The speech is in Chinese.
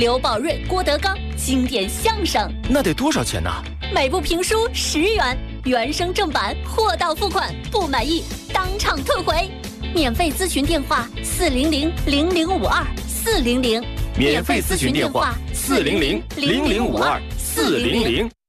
刘宝瑞、郭德纲经典相声， 那得多少钱呢？ 每部评书10元，原声正版，货到付款，不满意当场退回。免费咨询电话400-0052，400。 免费咨询电话400-0052，400。